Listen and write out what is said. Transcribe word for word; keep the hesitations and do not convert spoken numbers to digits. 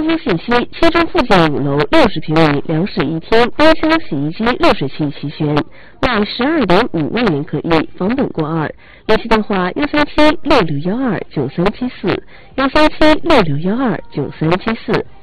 交通信息：七中附近五楼六十平米两室一厅，冰箱、洗衣机、热水器齐全，卖十二点五万元可以，房本过二。联系电话：幺三七六六幺二九三七四，幺三七六六幺二九三七四。